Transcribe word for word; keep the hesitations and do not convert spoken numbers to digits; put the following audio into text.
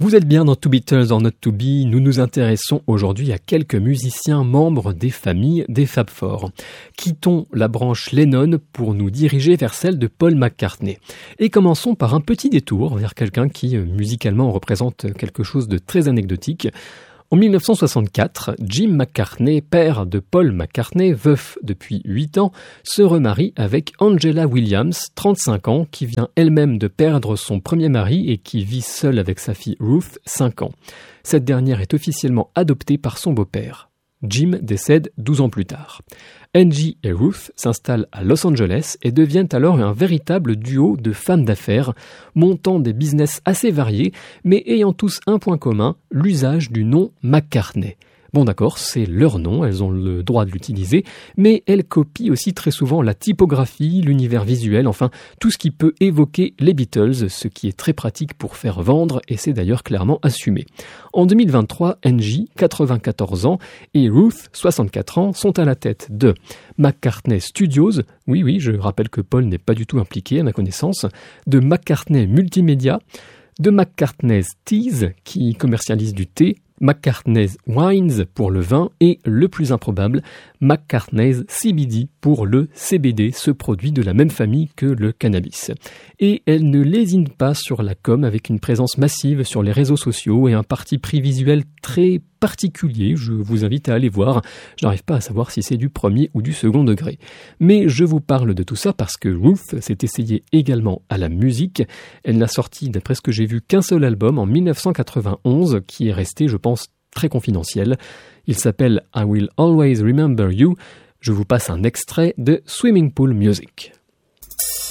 Vous êtes bien dans To Beatles or Not To Be, nous nous intéressons aujourd'hui à quelques musiciens membres des familles des Fab Four. Quittons la branche Lennon pour nous diriger vers celle de Paul McCartney. Et commençons par un petit détour vers quelqu'un qui musicalement représente quelque chose de très anecdotique. En dix-neuf cent soixante-quatre, Jim McCartney, père de Paul McCartney, veuf depuis huit ans, se remarie avec Angela Williams, trente-cinq ans, qui vient elle-même de perdre son premier mari et qui vit seule avec sa fille Ruth, cinq ans. Cette dernière est officiellement adoptée par son beau-père. Jim décède douze ans plus tard. Angie et Ruth s'installent à Los Angeles et deviennent alors un véritable duo de femmes d'affaires, montant des business assez variés, mais ayant tous un point commun, l'usage du nom McCartney. Bon d'accord, c'est leur nom, elles ont le droit de l'utiliser, mais elles copient aussi très souvent la typographie, l'univers visuel, enfin tout ce qui peut évoquer les Beatles, ce qui est très pratique pour faire vendre et c'est d'ailleurs clairement assumé. En deux mille vingt-trois, Angie, quatre-vingt-quatorze ans, et Ruth, soixante-quatre ans, sont à la tête de McCartney Studios, oui oui, je rappelle que Paul n'est pas du tout impliqué à ma connaissance, de McCartney Multimédia, de McCartney's Teas, qui commercialise du thé, McCartney's Wines pour le vin et, le plus improbable, McCartney's C B D pour le C B D, ce produit de la même famille que le cannabis. Et elle ne lésine pas sur la com avec une présence massive sur les réseaux sociaux et un parti pris visuel très particulier, je vous invite à aller voir, je n'arrive pas à savoir si c'est du premier ou du second degré. Mais je vous parle de tout ça parce que Ruth s'est essayée également à la musique, elle n'a sorti, d'après ce que j'ai vu, qu'un seul album en dix-neuf cent quatre-vingt-onze qui est resté, je pense, très confidentiel. Il s'appelle I Will Always Remember You. Je vous passe un extrait de Swimming Pool Music.